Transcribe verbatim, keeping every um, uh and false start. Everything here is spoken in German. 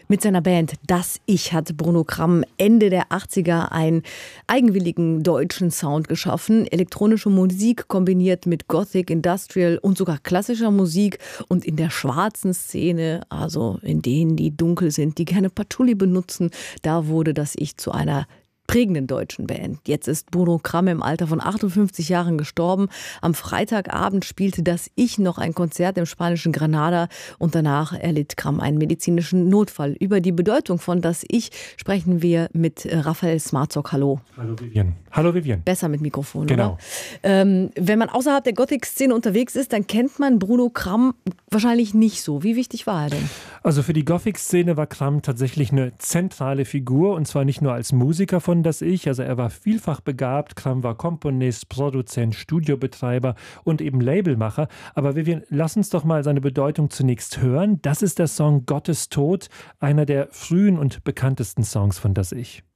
Mit seiner Band Das Ich hat Bruno Kramm Ende der achtziger einen eigenwilligen deutschen Sound geschaffen. Elektronische Musik kombiniert mit Gothic, Industrial und sogar klassischer Musik. Und in der schwarzen Szene, also in denen, die dunkel sind, die gerne Patchouli benutzen, da wurde Das Ich zu einer prägenden deutschen Band. Jetzt ist Bruno Kramm im Alter von achtundfünfzig Jahren gestorben. Am Freitagabend spielte Das Ich noch ein Konzert im spanischen Granada und danach erlitt Kramm einen medizinischen Notfall. Über die Bedeutung von Das Ich sprechen wir mit Raphael Smarzock. Hallo. Hallo Vivian. Hallo Vivian. Besser mit Mikrofon, genau. Oder? Ähm, wenn man außerhalb der Gothic-Szene unterwegs ist, dann kennt man Bruno Kramm wahrscheinlich nicht so. Wie wichtig war er denn? Also für die Gothic-Szene war Kramm tatsächlich eine zentrale Figur, und zwar nicht nur als Musiker von Das Ich, also er war vielfach begabt. Kramm war Komponist, Produzent, Studiobetreiber und eben Labelmacher. Aber Vivian, lass uns doch mal seine Bedeutung zunächst hören. Das ist der Song Gottes Tod, einer der frühen und bekanntesten Songs von Das Ich.